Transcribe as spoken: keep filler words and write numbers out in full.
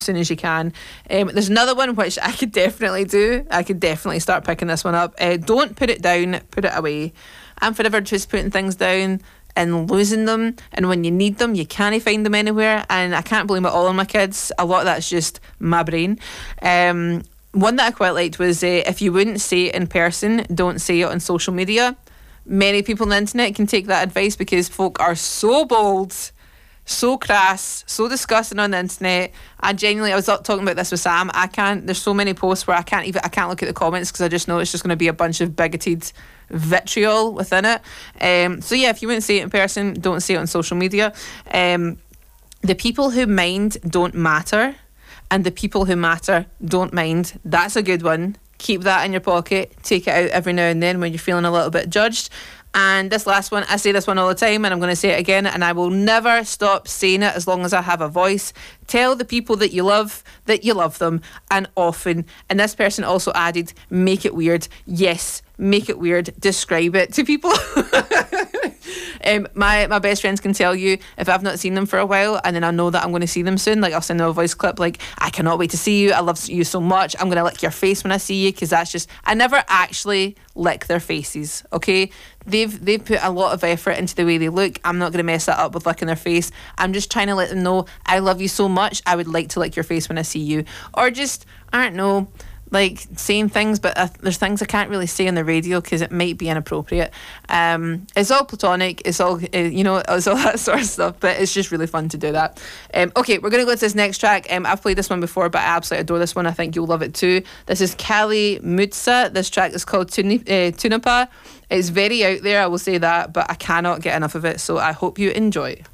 soon as you can. Um, there's another one which I could definitely do. I could definitely start picking this one up. Uh, don't put it down, put it away. I'm forever just putting things down and losing them, and when you need them you can't find them anywhere, and I can't blame it all on my kids. A lot of that's just my brain. Um, one that I quite liked was uh, if you wouldn't say it in person, don't say it on social media. Many people on the internet can take that advice because folk are so bold, so crass, so disgusting on the internet. I genuinely, I was talking about this with Sam, I can't, there's so many posts where I can't even, I can't look at the comments because I just know it's just going to be a bunch of bigoted vitriol within it. Um, so yeah, if you wouldn't say it in person, don't say it on social media. Um, the people who mind don't matter, and the people who matter don't mind. That's a good one. Keep that in your pocket. Take it out every now and then when you're feeling a little bit judged. And this last one, I say this one all the time, and I'm going to say it again, and I will never stop saying it as long as I have a voice. Tell the people that you love that you love them, and often. And this person also added, make it weird. Yes, make it weird. Describe it to people. um, my, my best friends can tell you if I've not seen them for a while and then I know that I'm going to see them soon, like I'll send them a voice clip like, I cannot wait to see you, I love you so much, I'm going to lick your face when I see you, because that's just, I never actually lick their faces, okay? They've they've put a lot of effort into the way they look. I'm not going to mess that up with licking their face. I'm just trying to let them know I love you so much, I would like to lick your face when I see you. Or just, I don't know, like saying things, but uh, there's things I can't really say on the radio because it might be inappropriate. Um, it's all platonic, it's all, uh, you know, it's all that sort of stuff, but it's just really fun to do that. Um, okay, we're going to go to this next track. Um, I've played this one before, but I absolutely adore this one. I think you'll love it too. This is Kali Mutsa. This track is called Tuni- uh, Tunapa. It's very out there, I will say that, but I cannot get enough of it, so I hope you enjoy.